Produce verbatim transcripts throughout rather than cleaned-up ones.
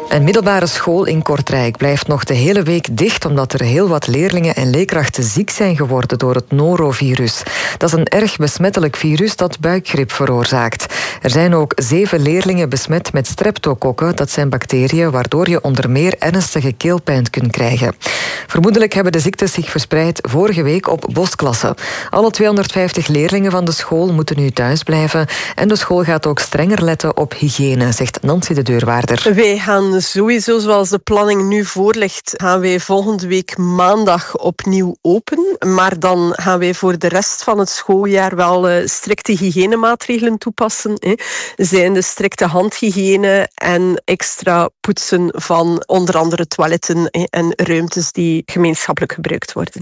Een middelbare school in Kortrijk blijft nog de hele week dicht omdat er heel wat leerlingen en leerkrachten ziek zijn geworden door het norovirus. Dat is een erg besmettelijk virus dat buikgriep veroorzaakt. Er zijn ook zeven leerlingen besmet met streptokokken. Dat zijn bacteriën waardoor je onder meer ernstige keelpijn kunt krijgen. Vermoedelijk hebben de ziektes zich verspreid vorige week op bosklassen. Alle tweehonderdvijftig leerlingen van de school moeten nu thuis blijven en de school gaat ook strenger letten op hygiëne, zegt Nancy de deurwaarder. Wij gaan sowieso, zoals de planning nu voorligt, gaan wij volgende week maandag opnieuw open. Maar dan gaan wij voor de rest van het schooljaar wel uh, strikte hygiënemaatregelen toepassen. Hè. Zijn de strikte handhygiëne en extra poetsen van onder andere toiletten hè, en ruimtes die gemeenschappelijk gebruikt worden.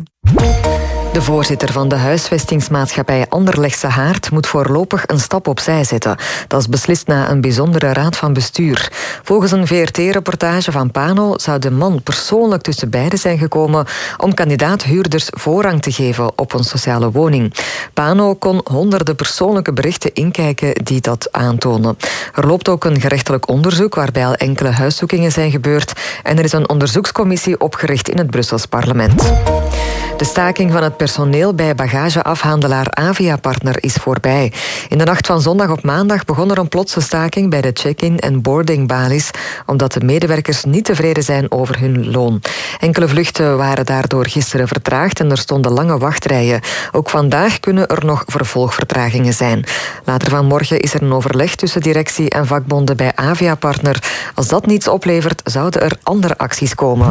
De voorzitter van de huisvestingsmaatschappij Anderlechtse Haard moet voorlopig een stap opzij zetten. Dat is beslist na een bijzondere raad van bestuur. Volgens een V R T-reportage van Pano zou de man persoonlijk tussen beiden zijn gekomen om kandidaat-huurders voorrang te geven op een sociale woning. Pano kon honderden persoonlijke berichten inkijken die dat aantonen. Er loopt ook een gerechtelijk onderzoek waarbij al enkele huiszoekingen zijn gebeurd en er is een onderzoekscommissie opgericht in het Brussels parlement. De staking van het personeel bij bagageafhandelaar Avia-partner is voorbij. In de nacht van zondag op maandag begon er een plotse staking bij de check-in en boardingbalies, omdat de medewerkers niet tevreden zijn over hun loon. Enkele vluchten waren daardoor gisteren vertraagd en er stonden lange wachtrijen. Ook vandaag kunnen er nog vervolgvertragingen zijn. Later vanmorgen is er een overleg tussen directie en vakbonden bij Avia-partner. Als dat niets oplevert, zouden er andere acties komen.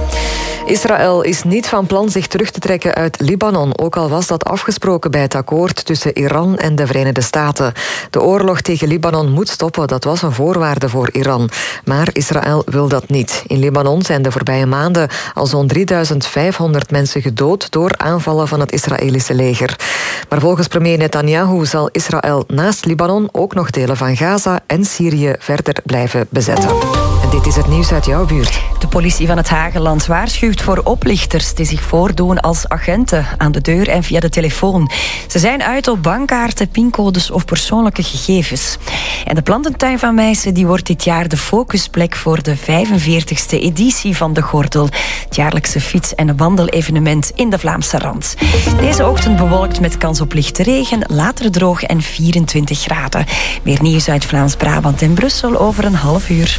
Israël is niet van plan zich terug te trekken uit Libanon, ook al was dat afgesproken bij het akkoord tussen Iran en de Verenigde Staten. De oorlog tegen Libanon moet stoppen, dat was een voorwaarde voor Iran. Maar Israël wil dat niet. In Libanon zijn de voorbije maanden al zo'n drieduizend vijfhonderd mensen gedood door aanvallen van het Israëlische leger. Maar volgens premier Netanyahu zal Israël naast Libanon ook nog delen van Gaza en Syrië verder blijven bezetten. En dit is het nieuws uit jouw buurt. De politie van het Hageland waarschuwt voor oplichters die zich voordoen als agenten aan de deur en via de telefoon. Ze zijn uit op bankkaarten, pincodes of persoonlijke gegevens. En de plantentuin van Meissen die wordt dit jaar de focusplek voor de vijfenveertigste editie van de Gordel. Het jaarlijkse fiets- en wandelevenement in de Vlaamse Rand. Deze ochtend bewolkt met kans op lichte regen, later droog en vierentwintig graden. Meer nieuws uit Vlaams-Brabant en Brussel over een half uur.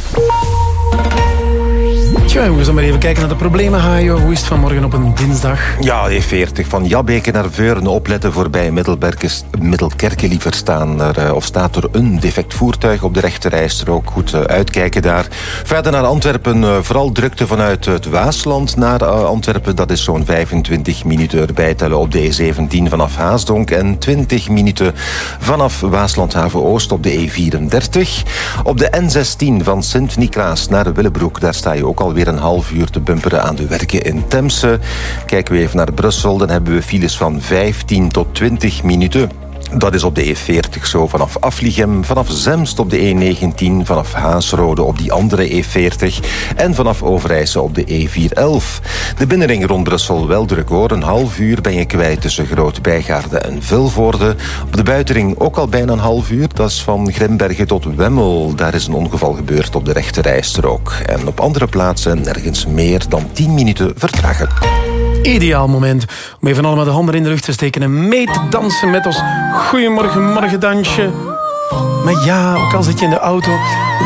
Tja, we gaan maar even kijken naar de problemen, Hajo. Hoe is het vanmorgen op een dinsdag? Ja, E veertig van Jabbeke naar Veurne. Opletten voorbij Middelkerke liever staan. Er, uh, of staat er een defect voertuig op de rechterrijstrook. Goed uh, uitkijken daar. Verder naar Antwerpen. Uh, vooral drukte vanuit het Waasland naar uh, Antwerpen. Dat is zo'n vijfentwintig minuten erbij tellen op de E zeventien vanaf Haasdonk. En twintig minuten vanaf Waaslandhaven-Oost op de E vierendertig. Op de N zestien van Sint-Niklaas naar Willebroek. Daar sta je ook alweer een half uur te bumperen aan de werken in Temse. Kijken we even naar Brussel, dan hebben we files van vijftien tot twintig minuten. Dat is op de E veertig zo vanaf Aflichem, vanaf Zemst op de E negentien, vanaf Haasrode op die andere E veertig en vanaf Overijse op de E vierhonderdelf. De binnenring rond Brussel wel druk hoor. Een half uur ben je kwijt tussen Groot-Bijgaarde en Vilvoorde. Op de buitenring ook al bijna een half uur. Dat is van Grimbergen tot Wemmel. Daar is een ongeval gebeurd op de rechterrijstrook. En op andere plaatsen nergens meer dan tien minuten vertragen. Ideaal moment om even allemaal de handen in de lucht te steken en mee te dansen met ons Goeiemorgen morgendansje. Maar ja, ook al zit je in de auto,